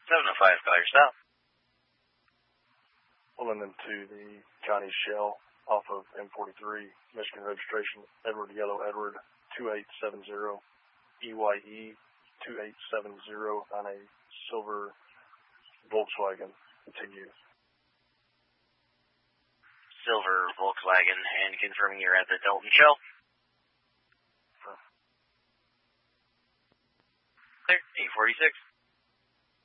705, call your stop. Pulling into the Johnny Shell off of M43, Michigan registration, Edward Yellow Edward 2870, EYE 2870 on a silver Volkswagen. Continue. Silver Volkswagen, and confirming you're at the Dalton Shell. Clear, 846.